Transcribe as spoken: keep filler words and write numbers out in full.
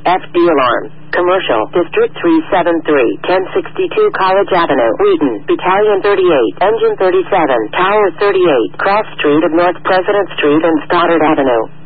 F D alarm. Commercial, District three seven three, ten sixty-two College Avenue, Wheaton, Battalion thirty-eight, Engine thirty-seven, Tower thirty-eight, Cross Street of North President Street and Stoddard Avenue.